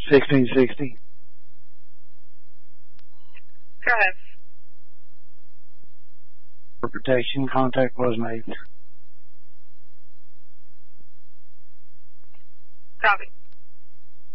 1660. Go ahead. For protection, contact was made. Copy.